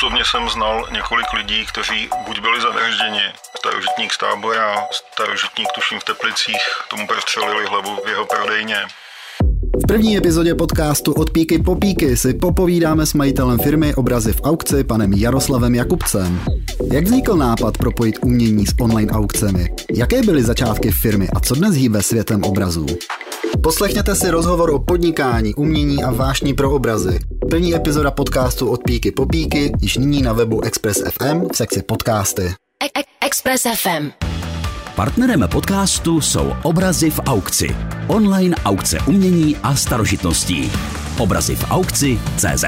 Osobně jsem znal několik lidí, kteří buď byli zavražděni, starožitník z Tábora, starožitník tuším v Teplicích, tomu prostřelili hlavu v jeho prodejně. V první epizodě podcastu Od píky po píky si popovídáme s majitelem firmy Obrazy v aukci, panem Jaroslavem Jakubcem. Jak vznikl nápad propojit umění s online aukcemi? Jaké byly začátky firmy a co dnes hýbe světem obrazů? Poslechněte si rozhovor o podnikání, umění a vášní pro obrazy. První epizoda podcastu Od píky po píky již nyní na webu Express FM v sekci podcasty. Express FM. Partnerem podcastu jsou Obrazy v aukci. Online aukce umění a starožitností. Obrazy v aukci.cz.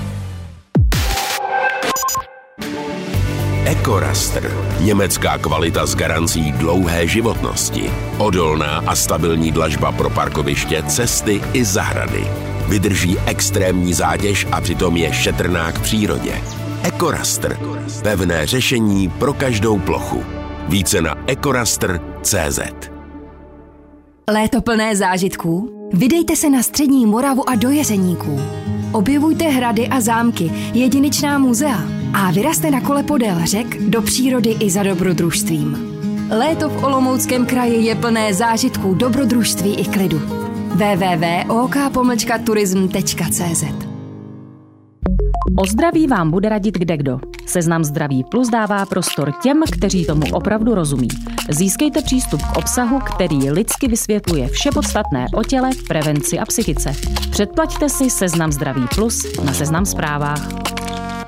EcoRaster. Německá kvalita s garancí dlouhé životnosti. Odolná a stabilní dlažba pro parkoviště, cesty i zahrady. Vydrží extrémní zátěž a přitom je šetrná k přírodě. EcoRaster. Pevné řešení pro každou plochu. Více na EcoRaster.cz. Léto plné zážitků? Vydejte se na střední Moravu a do Jeřeníků. Objevujte hrady a zámky, jedinečná muzea a vyrazte na kole podél řek, do přírody i za dobrodružstvím. Léto v Olomouckém kraji je plné zážitků, dobrodružství i klidu. www.ok-turism.cz. O zdraví vám bude radit kdekdo. Seznam Zdraví Plus dává prostor těm, kteří tomu opravdu rozumí. Získejte přístup k obsahu, který lidsky vysvětluje vše podstatné o těle, prevenci a psychice. Předplaťte si Seznam Zdraví Plus na Seznam Zprávách.